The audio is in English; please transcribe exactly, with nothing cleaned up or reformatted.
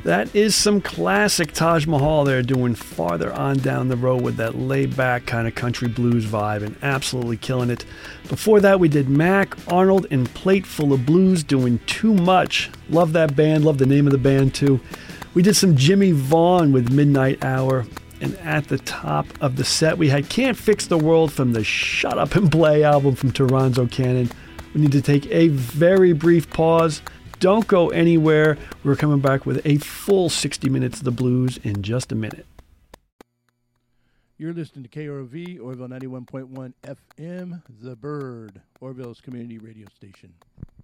That is some classic Taj Mahal there, doing Farther On Down the Road with that laid-back kind of country blues vibe and absolutely killing it. Before that, we did Mac Arnold and Plate Full of Blues doing Too Much. Love that band, love the name of the band too. We did some Jimmy Vaughn with Midnight Hour. And at the top of the set, we had Can't Fix the World from the Shut Up and Play album from Toronzo Cannon. We need to take a very brief pause. Don't go anywhere. We're coming back with a full sixty minutes of the blues in just a minute. You're listening to K R O V, Orville ninety-one point one F M, The Bird, Orville's community radio station.